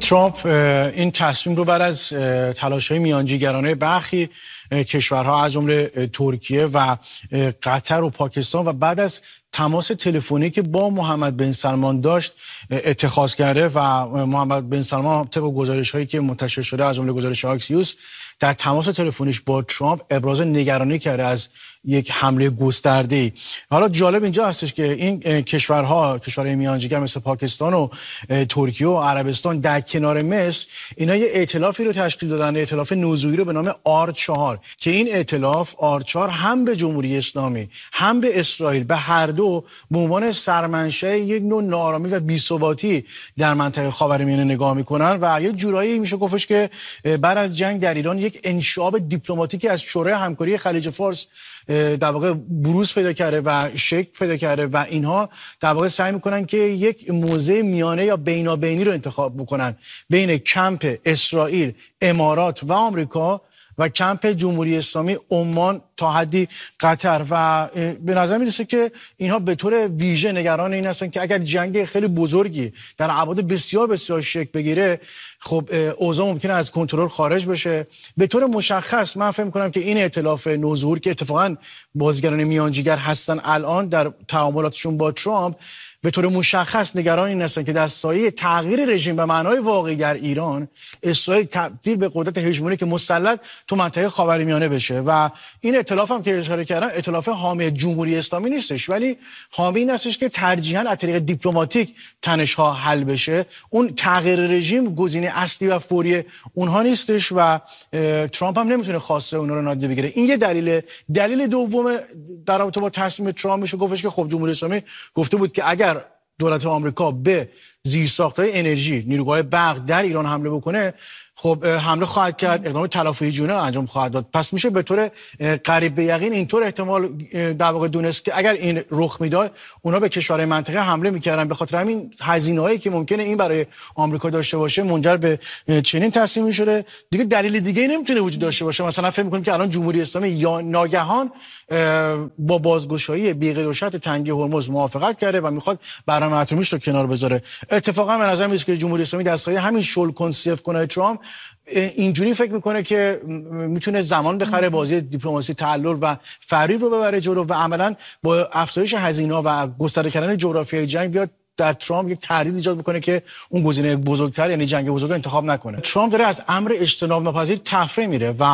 ترامپ این تصمیم رو بعد از تلاش‌های میانجیگرانه برخی کشورها از جمله ترکیه و قطر و پاکستان و بعد از تماس تلفنی که با محمد بن سلمان داشت اتخاذ کرده و محمد بن سلمان طبق گزارش‌هایی که منتشر شده از جمله گزارش آکسیوس در تماس تلفنیش با ترامپ ابراز نگرانی کرده از یک حمله گسترده‌ای. حالا جالب اینجا هستش که این کشورهای میانجیگر مثل پاکستان و ترکیه و عربستان در کنار مصر اینا یه ائتلافی رو تشکیل دادن، ائتلاف نوظهوری رو به نام آر4 که این ائتلاف آر4 هم به جمهوری اسلامی هم به اسرائیل به هر دو به عنوان سرمنشأ یک نوع ناآرامی و بی‌ثباتی در منطقه خاورمیانه نگاه میکنن و یه جورایی میشه گفتش که بعد از جنگ در ایران یک انشعاب دیپلماتیکی از شورای همکاری خلیج فارس در واقع بروز پیدا کرده و شکل پیدا کرده و اینها در واقع سعی میکنن که یک موضع میانه یا بینابینی رو انتخاب بکنن بین کمپ اسرائیل، امارات و آمریکا و کمپ جمهوری اسلامی، عمان تا حدی قطر و به نظر میرسه که اینها به طور ویژه نگران این هستن که اگر جنگ خیلی بزرگی در ابعاد بسیار بسیار شکل بگیره خب اوضاع ممکنه از کنترل خارج بشه. به طور مشخص من فکر می‌کنم که این ائتلاف نوظهور که اتفاقا بازیگران میانجیگر هستن الان در تعاملاتشون با ترامپ به طور مشخص نگران این هستن که در سایه تغییر رژیم به معنای واقعی در ایران اسرائیل تبدیل به قدرت هژمونیک مسلط تو منطقه خاورمیانه بشه و این ائتلاف هم که اشاره کردن ائتلاف حامی جمهوری اسلامی نیستش ولی حامی این هستش که ترجیحاً از طریق دیپلماتیک تنش‌ها حل بشه. اون تغییر رژیم گزینه اصلی و فوری اونها نیستش و ترامپ هم نمیتونه خواسته اونها رو نادیده بگیره. این یه دلیل دوم در رابطه با تصمیم ترامپ میشه گفتش که خب جمهوری اسلامی گفته بود که اگر دولت آمریکا به زیرساخت‌های انرژی نیروگاه برق در ایران حمله بکنه خب حمله خواهد کرد، اقدام تلافی جونه انجام خواهد داد. پس میشه به طور قریب به یقین اینطور احتمال در واقع دونست که اگر این رخ میداد اونا به کشورهای منطقه حمله میکردن. به خاطر همین هزینه‌هایی که ممکنه این برای آمریکا داشته باشه منجر به چنین تصمیمی شده. دیگه دلیل دیگه‌ای نمیتونه وجود داشته باشه. مثلا فکر می‌کنیم که الان جمهوری اسلامی یا ناگهان با بازگشایی بی‌قید و شرط تنگی هرمز موافقت کرده و میخواد برنامه اتمیش رو کنار بذاره. اتفاقا به نظر میاد که جمهوری اسلامی در سایه همین شل کنسیف کنه ترامپ اینجوری فکر میکنه که میتونه زمان بخره، بازی دیپلماسی تعلل و فریب رو ببره جلو و عملا با افزایش هزینه‌ها و گسترده کردن جغرافیای جنگ بیاد در ترامپ یک تردید ایجاد میکنه که اون گزینه بزرگتر یعنی جنگ بزرگ انتخاب نکنه. ترامپ داره از امر اجتناب ناپذیر تفره میره و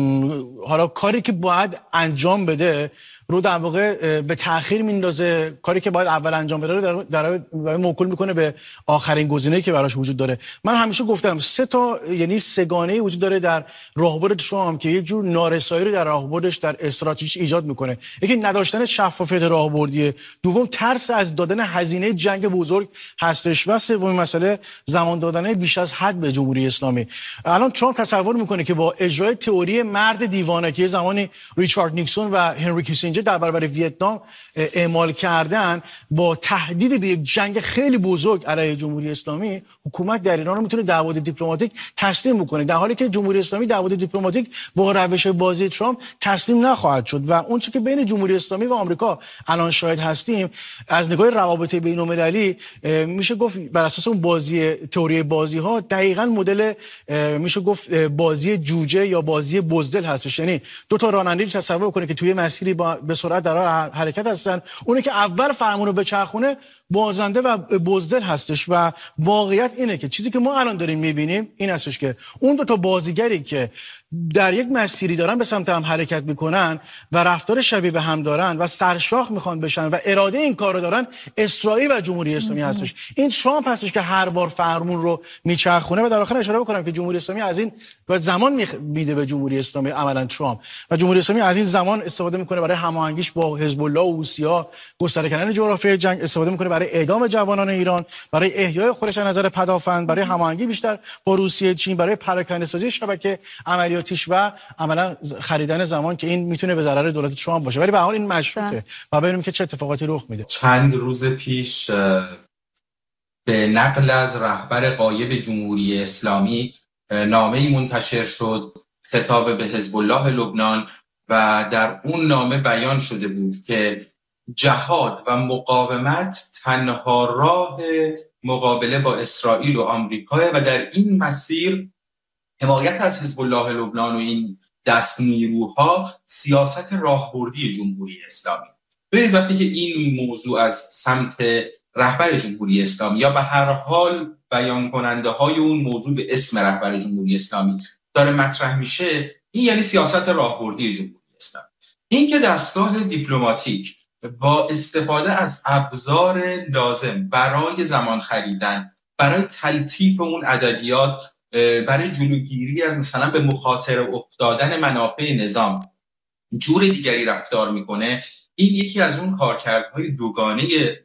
حالا کاری که باید انجام بده رو در واقع به تأخیر میندازه. کاری که باید اول انجام بده رو در موکول میکنه به آخرین گزینه‌ای که براش وجود داره. من همیشه گفتم یعنی سگانه‌ای وجود داره در راهبرد ترامپ که یک جور نارسایی رو در راهبردش در استراتژیش ایجاد میکنه. یکی نداشتن شفافیت راهبردی، دوم ترس از دادن هزینه جنگ بزرگ هستش و سومین مسئله زمان دادن بیش از حد به جمهوری اسلامی. الان ترامپ تصور میکنه که با اجرای تئوری مرد دیوانه که زمانی ریچارد نیکسون و هنری کیسینجر در برابر ویتنام اعمال کردن، با تهدید به یک جنگ خیلی بزرگ علیه جمهوری اسلامی حکومت در ایران رو میتونه دعوت دیپلماتیک تسلیم بکنه، در حالی که جمهوری اسلامی دعوت دیپلماتیک با روش بازی ترامپ تسلیم نخواهد شد. و اون چیزی که بین جمهوری اسلامی و آمریکا الان شاهد هستیم از نگاه روابط بین‌المللی میشه گفت بر اساس اون تئوری بازی ها دقیقاً مدل میشه گفت بازی جوجه یا بازی بزدل هستش. یعنی دو تا راننده تصور کنه که توی مسیری به سرعت در حال حرکت هستن، اونی که اول فرمون رو بچرخونه بازنده و بزدل هستش و واقعیت اینه که چیزی که ما الان داریم میبینیم این هستش که اون دو تا بازیگری که در یک مسیری دارن به سمت هم حرکت میکنن و رفتار شبیه به هم دارن و سرشاخ میخوان بشن و اراده این کار رو دارن، اسرائیل و جمهوری اسلامی هستش. این ترامپ هستش که هر بار فرمون رو میچرخونه و در آخر اشاره بکنم که جمهوری اسلامی از این زمان میده به جمهوری اسلامی عملا ترامپ و جمهوری اسلامی از این زمان استفاده میکنه برای هماهنگیش با حزب الله و حوثی‌ها، گسترده کردن جغرافیای جنگ، استفاده میکنه برای اعدام جوانان ایران، برای احیای خودش از نظر پدافند، برای هماهنگی بیشتر با روسیه، چین، برای پراکنده‌سازی شبکه عملیاتیش و عملا خریدن زمان که این میتونه به ضرر دولت ترامپ باشه. ولی به هر حال این مشروطه و ببینیم که چه اتفاقاتی رخ میده. چند روز پیش به نقل از رهبر غایب جمهوری اسلامی نامه‌ای منتشر شد خطاب به حزب الله لبنان و در اون نامه بیان شده بود که جهاد و مقاومت تنها راه مقابله با اسرائیل و آمریکا و در این مسیر حمایت از حزب الله لبنان و این دست نیروها سیاست راهبردی جمهوری اسلامی. ببینید وقتی که این موضوع از سمت رهبر جمهوری اسلامی یا به هر حال بیان کننده های اون موضوع به اسم رهبر جمهوری اسلامی داره مطرح میشه، این یعنی سیاست راهبردی جمهوری اسلامی. این که دستگاه دیپلماتیک با استفاده از ابزار لازم برای زمان خریدن، برای تلطیف اون ادبیات، برای جلوگیری از مثلا به مخاطره افتادن منافع نظام جور دیگری رفتار میکنه، این یکی از اون کارکردهای دوگانه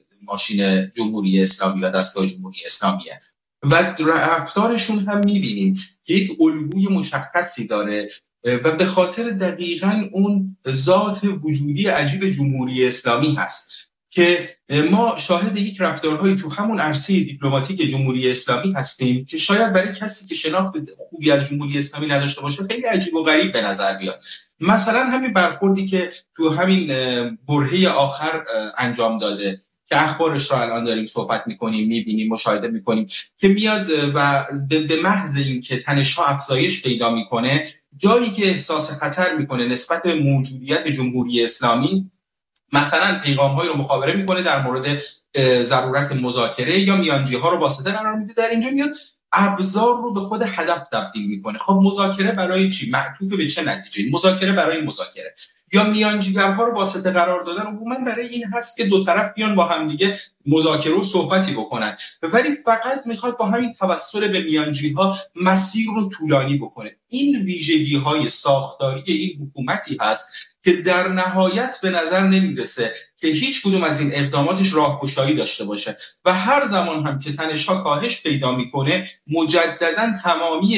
ماشین جمهوری اسلامی و دستگاه جمهوری اسلامیه و رفتارشون هم میبینیم که یک الگوی مشخصی داره و به خاطر دقیقاً اون ذات وجودی عجیب جمهوری اسلامی هست که ما شاهد یک رفتارهایی تو همون عرصه دیپلماتیک جمهوری اسلامی هستیم که شاید برای کسی که شناخت خوبی از جمهوری اسلامی نداشته باشه خیلی عجیب و غریب به نظر بیاد. مثلا همین برخوردی که تو همین برهه آخر انجام داده که اخبارش رو الان داریم صحبت میکنیم، میبینیم، مشاهده میکنیم که میاد و به محض این که تنش‌ها افزایش پیدا میکنه، جایی که احساس خطر میکنه نسبت به موجودیت جمهوری اسلامی، مثلا پیغام‌هایی رو مخابره میکنه در مورد ضرورت مذاکره یا میانجی‌ها رو واسطه قرار میده. در اینجا میاد ابزار رو به خود هدف تبدیل میکنه. خب مذاکره برای چی؟ معطوف به چه نتیجه؟ مذاکره برای مذاکره یا میانجیگرها رو واسطه قرار دادن عموما برای این هست که دو طرف بیان با هم دیگه مذاکره و صحبتی بکنن، ولی فقط میخواد با همین توسل به میانجی‌ها مسیر رو طولانی بکنه. این ویژگی‌های ساختاری این حکومتی هست که در نهایت به نظر نمیرسه که هیچ کدوم از این اقداماتش راهگشایی داشته باشه و هر زمان هم که تنش‌ها کاهش پیدا میکنه مجددا تمامی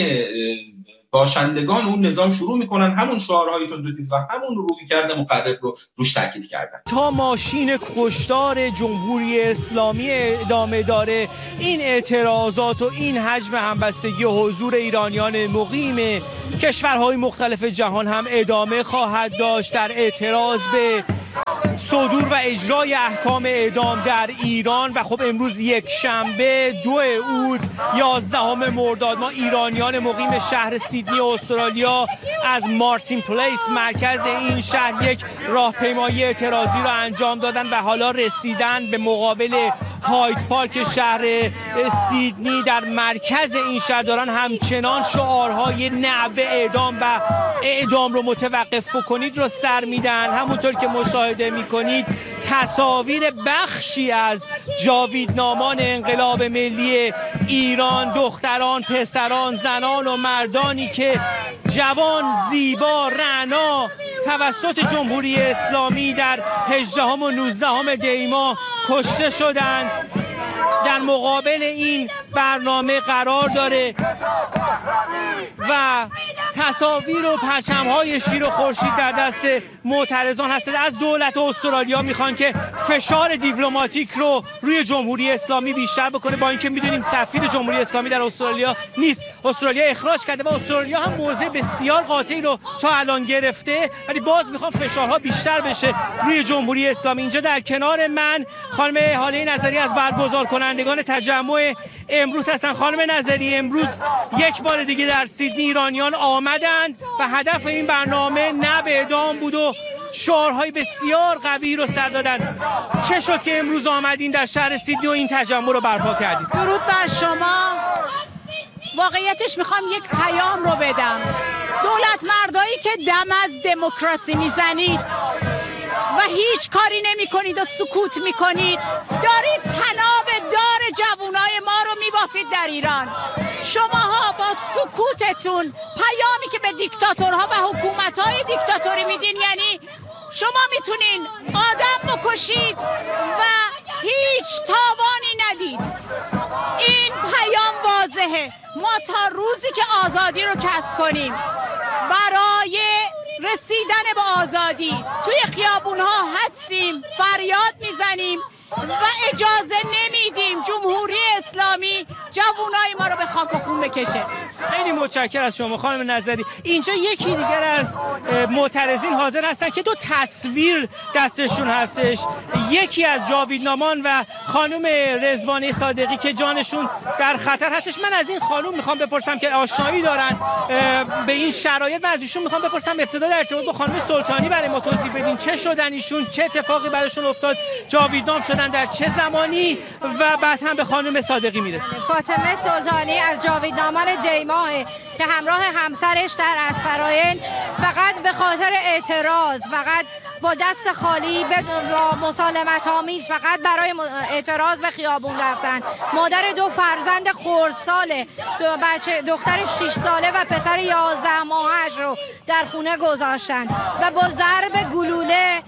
باشندگان اون نظام شروع میکنن همون شعارهای تندوتیز و همون رویکرد مخرب رو روش تاکید کردن. تا ماشین کشتار جمهوری اسلامی ادامه داره، این اعتراضات و این حجم همبستگی و حضور ایرانیان مقیم کشورهای مختلف جهان هم ادامه خواهد داشت در اعتراض به صدور و اجرای احکام اعدام در ایران. و خب امروز یک شنبه 2 اوت 11 مرداد ما ایرانیان مقیم شهر سیدنی استرالیا از مارتین پلیس مرکز این شهر یک راهپیمایی اعتراضی را انجام دادن و حالا رسیدن به مقابل هاید پارک شهر سیدنی. در مرکز این شهر دارن همچنان شعارهای نعب اعدام و اعدام رو متوقف کنید رو سر میدن. همونطور که مشاهده میکنید تصاویر بخشی از جاویدنامان انقلاب ملی ایران، دختران، پسران، زنان و مردانی که جوان، زیبا، رعنا توسط جمهوری اسلامی در 18 و 19 دی ماه کشته شدند در مقابل این برنامه قرار داره و تصاویر و پرچم‌های شیر و خورشید در دست معترضان هست. از دولت استرالیا میخوان که فشار دیپلماتیک رو روی جمهوری اسلامی بیشتر بکنه، با اینکه میدونیم سفیر جمهوری اسلامی در استرالیا نیست، استرالیا اخراج کرده و استرالیا هم موضع بسیار قاطعی رو تا الان گرفته، ولی باز میخوان فشارها بیشتر بشه روی جمهوری اسلامی. اینجا در کنار من خانم هاله نظری از برگزار کنندگان تجمع امروز هستن. خانم نظری، امروز یک بار دیگه در سیدنی ایرانیان آمدند و هدف این برنامه نعب اعدام بود و شعارهای بسیار قوی رو سر دادن. چه شد که امروز آمدین در شهر سیدنی و این تجمع رو برپا کردید؟ درود بر شما. واقعیتش میخوام یک پیام رو بدم. دولت مردایی که دم از دموکراسی میزنید و هیچ کاری نمی کنید و سکوت می کنید، دارید طناب دار جوانای ما رو می بافید در ایران. شماها با سکوتتون پیامی که به دیکتاتورها و حکومتهای دیکتاتوری میدین، یعنی شما میتونین آدم بکشید و هیچ تاوانی ندید. این پیام واضحه. ما تا روزی که آزادی رو کسب کنیم، برای رسیدن به آزادی توی خیابون‌ها هستیم، فریاد میزنیم و اجازه نمیدیم جمهوری اسلامی جوونای ما رو به خاک و خون بکشه. خیلی متشکرم از شما خانم نظری. اینجا یکی دیگر از معترضین حاضر هستن که دو تصویر دستشون هستش، یکی از جاویدنامان و خانم رضوانه صادقی که جانشون در خطر هستش. من از این خانم میخوام بپرسم که آشنایی دارن به این شرایط، من از ایشون میخوام بپرسم ابتدا در ارتباط با خانم سلطانی برای ما توضیح بدین چه شدن ایشون، چه اتفاقی براشون افتاد، جاویدنام شدن در چه زمانی و بعد هم به خانم صادقی میرسیم. فاطمه سلطانی از جاویدنامان دیماه که همراه همسرش در اسفراین فقط به خاطر اعتراض، فقط با دست خالی با مسالمت آمیز فقط برای اعتراض به خیابون رفتن. مادر دو فرزند خردساله، دختر 6 ساله و پسر 11 ماهش رو در خونه گذاشتن و با ضرب گلوله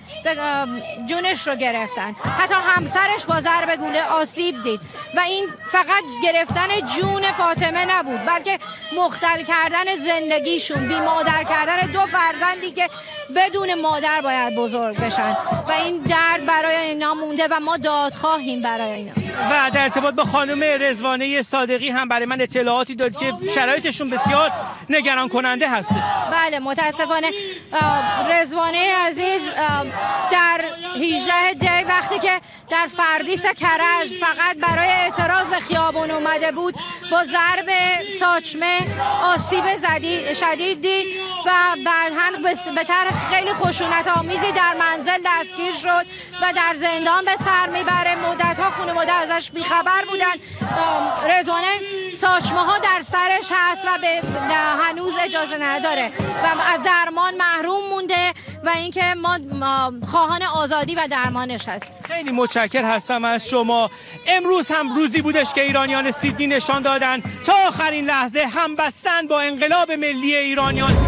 جونش رو گرفتن. حتی همسرش با ضرب گلوله آسیب دید و این فقط گرفتن جون فاطمه نبود، بلکه مختل کردن زندگیشون، بی مادر کردن دو فرزندی که بدون مادر باید بزرگ بشن و این درد برای اینا مونده و ما دادخواهیم برای اینا. و در ارتباط با خانم رضوانه صادقی هم برای من اطلاعاتی داد که شرایطشون بسیار نگران کننده هست. بله متاسفانه رضوانه عزیز در 18 دی وقتی که در فردیس کرج فقط برای اعتراض به خیابان اومده بود با ضرب ساچمه آسیب شدید دید و بعداً به طرح خیلی خشونت آمیزی در منزل دستگیر شد و در زندان به سر میبره. مدت‌ها خانواده ازش بیخبر بودن. رضوانه ساچمه ها در سرش هست و هنوز اجازه نداره و از درمان محروم مونده و اینکه ما خواهان آزادی و درمانش هست. خیلی متشکر هستم از شما. امروز هم روزی بودش که ایرانیان سیدنی نشان دادن تا آخرین لحظه همبستن با انقلاب ملی ایرانیان